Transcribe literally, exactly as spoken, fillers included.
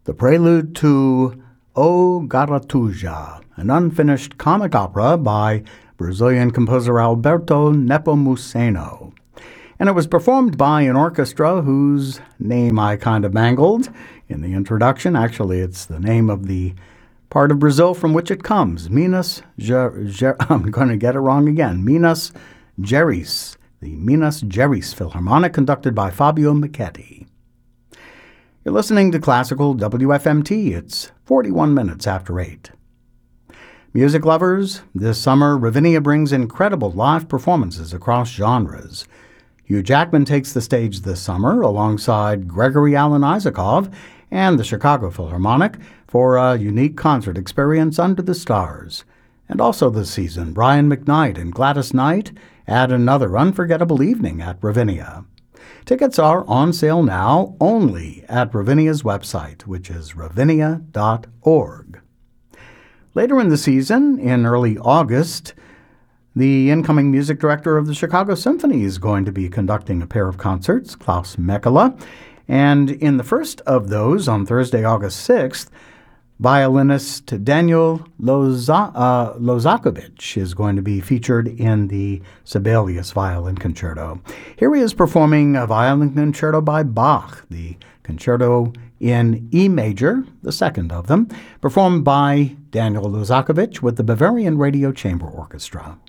the prelude to O Garatuja, an unfinished comic opera by Brazilian composer Alberto Nepomuceno. And it was performed by an orchestra whose name I kind of mangled in the introduction. Actually, it's the name of the part of Brazil from which it comes, Minas Ger- Ger- I'm going to get it wrong again, Minas Gerais, the Minas Gerais Philharmonic, conducted by Fabio Michetti. You're listening to Classical W F M T. It's forty-one minutes after eight. Music lovers, this summer, Ravinia brings incredible live performances across genres. Hugh Jackman takes the stage this summer alongside Gregory Alan Isakov and the Chicago Philharmonic for a unique concert experience under the stars. And also this season, Brian McKnight and Gladys Knight add another unforgettable evening at Ravinia. Tickets are on sale now only at Ravinia's website, which is ravinia dot org. Later in the season, in early August, the incoming music director of the Chicago Symphony is going to be conducting a pair of concerts, Klaus Mekela, and in the first of those, on Thursday, August sixth, violinist Daniel Loza- uh, Lozakovich is going to be featured in the Sibelius Violin Concerto. Here he is performing a violin concerto by Bach, the concerto in E major, the second of them, performed by Daniel Lozakovich with the Bavarian Radio Chamber Orchestra.